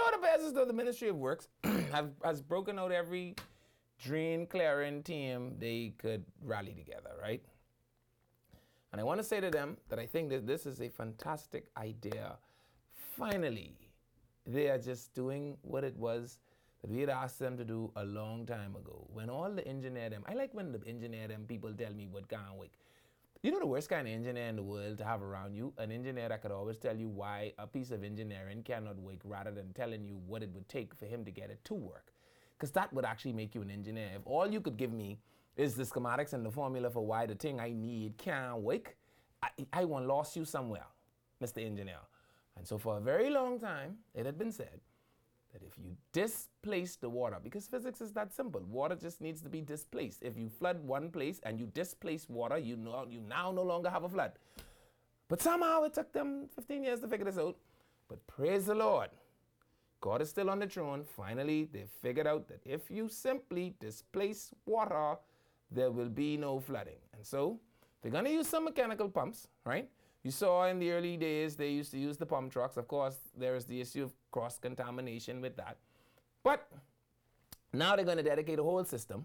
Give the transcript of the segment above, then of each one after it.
so it appears as though the Ministry of Works has broken out every drain clearing team they could rally together, right? And I want to say to them that I think that this is a fantastic idea. Finally, they are just doing what it was that we had asked them to do a long time ago. When all the engineer them, I like when the engineer them people tell me what can't work. You know the worst kind of engineer in the world to have around you? An engineer that could always tell you why a piece of engineering cannot work rather than telling you what it would take for him to get it to work. Because that would actually make you an engineer. If all you could give me is the schematics and the formula for why the thing I need can't work, I want lost you somewhere, Mr. Engineer. And so for a very long time, it had been said that if you displace the water, because physics is that simple, water just needs to be displaced. If you flood one place and you displace water, you now no longer have a flood. But somehow it took them 15 years to figure this out. But praise the Lord, God is still on the throne. Finally, they figured out that if you simply displace water, there will be no flooding. And so they're going to use some mechanical pumps, right? You saw in the early days, they used to use the pump trucks. Of course, there is the issue of cross-contamination with that. But now they're going to dedicate a whole system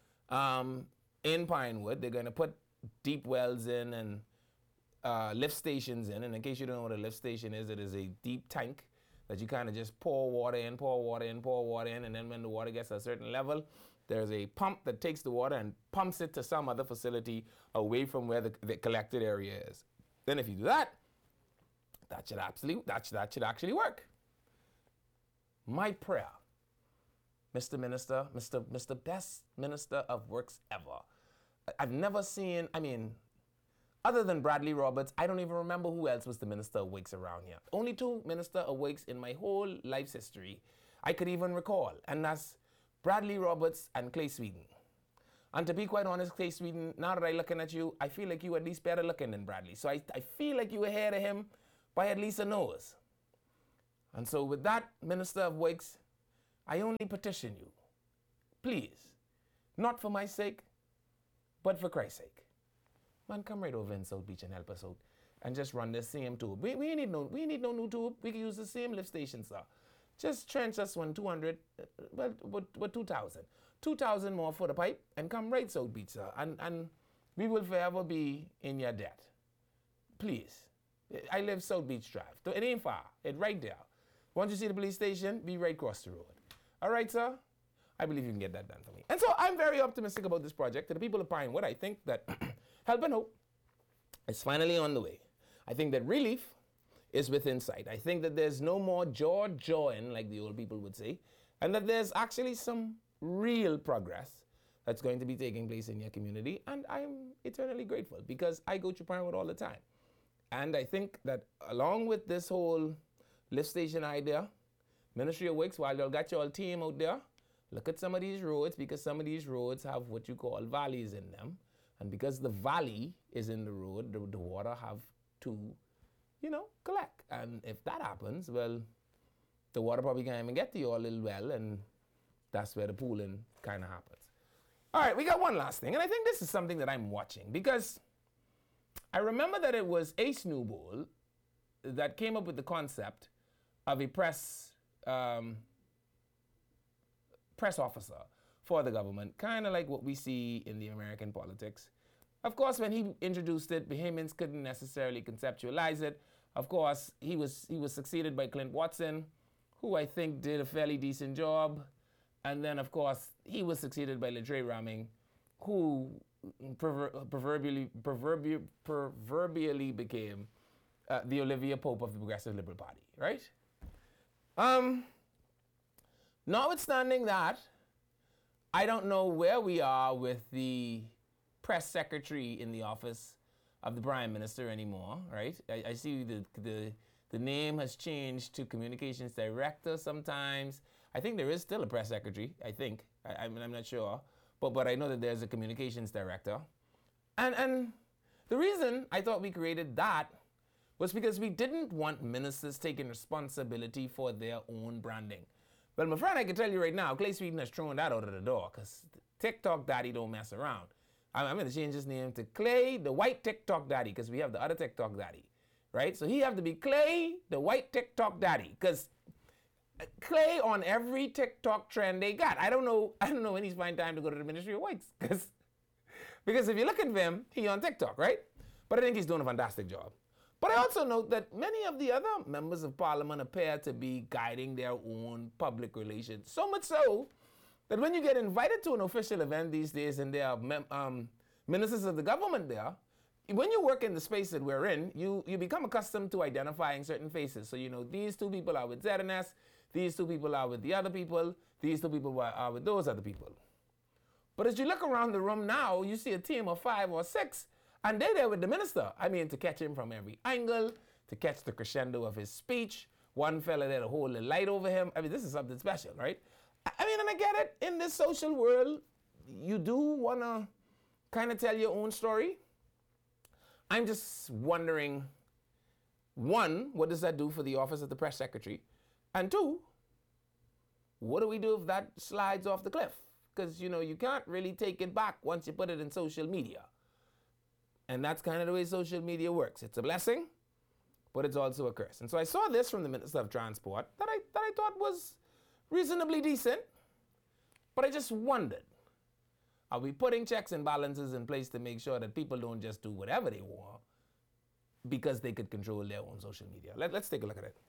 in Pinewood. They're going to put deep wells in and lift stations in. And in case you don't know what a lift station is, it is a deep tank that you kind of just pour water in, pour water in, pour water in. And then when the water gets to a certain level, there's a pump that takes the water and pumps it to some other facility away from where the collected area is. Then if you do that, that should actually work. My prayer, Mr. Minister, Mr. Best Minister of Works ever. I've never seen, other than Bradley Roberts, I don't even remember who else was the Minister of Works around here. Only two Minister of Works in my whole life's history I could even recall, and that's Bradley Roberts and Clay Sweden. And to be quite honest, Clay Sweden, now that I'm looking at you, I feel like you at least better looking than Bradley. So I feel like you were ahead of him by at least a nose. And so with that, Minister of Works, I only petition you, please, not for my sake, but for Christ's sake. Man, come right over in South Beach and help us out and just run the same tube. We need no new tube. We can use the same lift station, sir. Just trench us 200, but 2,000. 2,000 more for the pipe and come right South Beach, sir. And we will forever be in your debt. Please. I live South Beach Drive. It ain't far. It's right there. Once you see the police station, be right across the road. All right, sir? I believe you can get that done for me. And so I'm very optimistic about this project. To the people of Pinewood, I think that help and hope is finally on the way. I think that relief is within sight. I think that there's no more jaw-jawing, like the old people would say, and that there's actually some real progress that's going to be taking place in your community. And I'm eternally grateful because I go to Pinewood all the time. And I think that along with this whole lift station idea, Ministry of Works, while y'all got your team out there, look at some of these roads, because some of these roads have what you call valleys in them. And because the valley is in the road, the water have to, collect. And if that happens, well, the water probably can't even get to your little well, and that's where the pooling kind of happens. All right, we got one last thing, and I think this is something that I'm watching, because I remember that it was Ace Newbold that came up with the concept of a press officer for the government, kind of like what we see in the American politics. Of course, when he introduced it, Bahamians couldn't necessarily conceptualize it. Of course, he was succeeded by Clint Watson, who I think did a fairly decent job. And then, of course, he was succeeded by LaDre Ramming, who proverbially became the Olivia Pope of the Progressive Liberal Party, right? Notwithstanding that, I don't know where we are with the press secretary in the office of the Prime Minister anymore, right? I see the name has changed to Communications Director sometimes. I think there is still a press secretary, I think. I'm not sure. But I know that there's a Communications Director. And the reason I thought we created that was because we didn't want ministers taking responsibility for their own branding. Well, my friend, I can tell you right now, Clay Sweden has thrown that out of the door because TikTok Daddy don't mess around. I'm going to change his name to Clay, the white TikTok Daddy, because we have the other TikTok Daddy, right? So he have to be Clay, the white TikTok Daddy, because Clay on every TikTok trend they got. I don't know when he's find time to go to the Ministry of Works because if you look at him, he on TikTok, right? But I think he's doing a fantastic job. But I also note that many of the other members of parliament appear to be guiding their own public relations. So much so that when you get invited to an official event these days and there are ministers of the government there, when you work in the space that we're in, you become accustomed to identifying certain faces. So, these two people are with ZNS, these two people are with the other people, these two people are with those other people. But as you look around the room now, you see a team of 5 or 6, and they're there with the minister. I mean, to catch him from every angle, to catch the crescendo of his speech. One fella there to hold the light over him. I mean, this is something special, right? I mean, and I get it. In this social world, you do want to kind of tell your own story. I'm just wondering, one, what does that do for the office of the press secretary? And two, what do we do if that slides off the cliff? Because, you can't really take it back once you put it in social media. And that's kind of the way social media works. It's a blessing, but it's also a curse. And so I saw this from the Minister of Transport that I thought was reasonably decent, but I just wondered, are we putting checks and balances in place to make sure that people don't just do whatever they want because they could control their own social media? Let's take a look at it.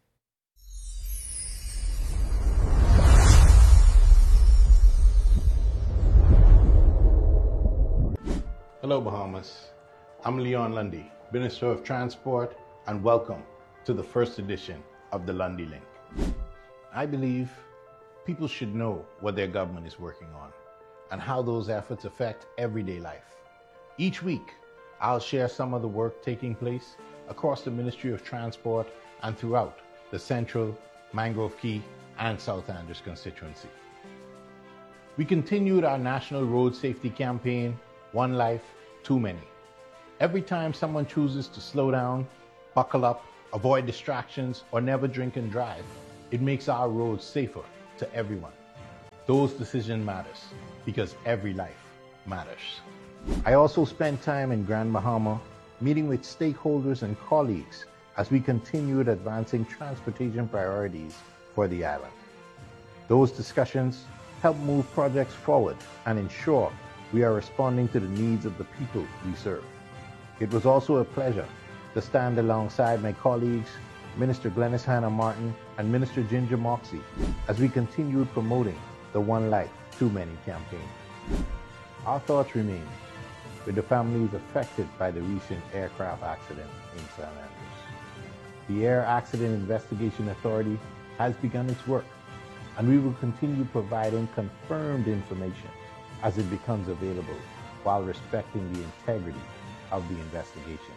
Hello, Bahamas. I'm Leon Lundy, Minister of Transport, and welcome to the first edition of the Lundy Link. I believe people should know what their government is working on and how those efforts affect everyday life. Each week, I'll share some of the work taking place across the Ministry of Transport and throughout the Central, Mangrove Key, and South Andrews constituency. We continued our national road safety campaign, One Life, Too Many. Every time someone chooses to slow down, buckle up, avoid distractions, or never drink and drive, it makes our roads safer to everyone. Those decisions matters because every life matters. I also spent time in Grand Bahama meeting with stakeholders and colleagues as we continued advancing transportation priorities for the island. Those discussions help move projects forward and ensure we are responding to the needs of the people we serve. It was also a pleasure to stand alongside my colleagues, Minister Glenys Hanna Martin and Minister Ginger Moxie, as we continued promoting the One Life, Too Many campaign. Our thoughts remain with the families affected by the recent aircraft accident in San Andreas. The Air Accident Investigation Authority has begun its work, and we will continue providing confirmed information as it becomes available while respecting the integrity of the investigation.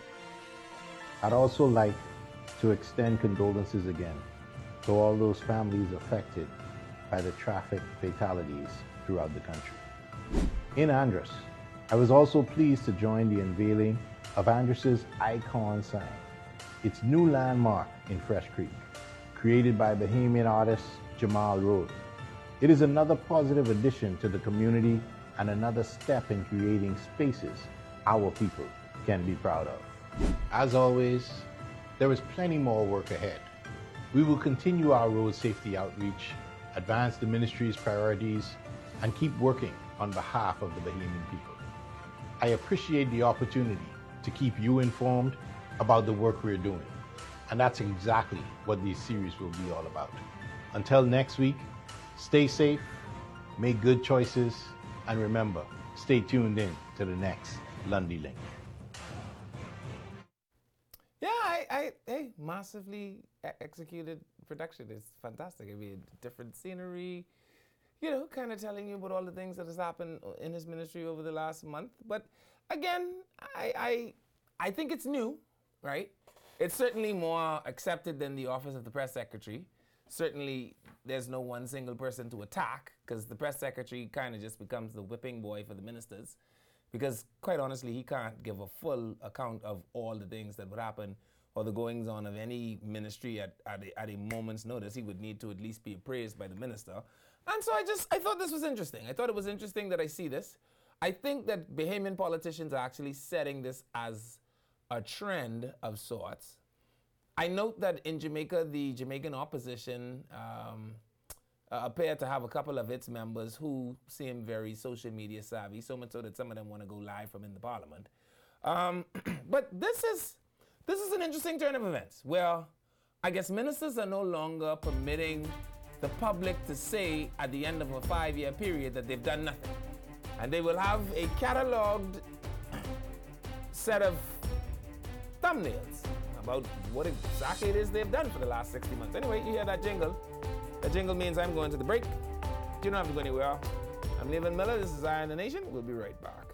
I'd also like to extend condolences again to all those families affected by the traffic fatalities throughout the country. In Andros, I was also pleased to join the unveiling of Andros's Icon sign, its new landmark in Fresh Creek, created by Bahamian artist Jamal Rhodes. It is another positive addition to the community and another step in creating spaces our people can be proud of. As always, there is plenty more work ahead. We will continue our road safety outreach, advance the ministry's priorities, and keep working on behalf of the Bahamian people. I appreciate the opportunity to keep you informed about the work we're doing, and that's exactly what this series will be all about. Until next week, stay safe, make good choices, and remember, stay tuned in to the next Lundy Link. Yeah, hey, massively executed production. It's fantastic. I mean, different scenery, kind of telling you about all the things that has happened in his ministry over the last month. But again, I think it's new, right? It's certainly more accepted than the office of the press secretary. Certainly, there's no one single person to attack because the press secretary kind of just becomes the whipping boy for the ministers. Because quite honestly, he can't give a full account of all the things that would happen or the goings on of any ministry at a moment's notice. He would need to at least be appraised by the minister. And so I thought this was interesting. I thought it was interesting that I see this. I think that Bahamian politicians are actually setting this as a trend of sorts. I note that in Jamaica, the Jamaican opposition appeared to have a couple of its members who seem very social media savvy, so much so that some of them want to go live from in the parliament. But this is an interesting turn of events where I guess ministers are no longer permitting the public to say at the end of a 5-year period that they've done nothing. And they will have a cataloged set of thumbnails about what exactly it is they've done for the last 60 months. Anyway, you hear that jingle. That jingle means I'm going to the break. You don't have to go anywhere. I'm Levan Miller. This is Eye on the Nation. We'll be right back.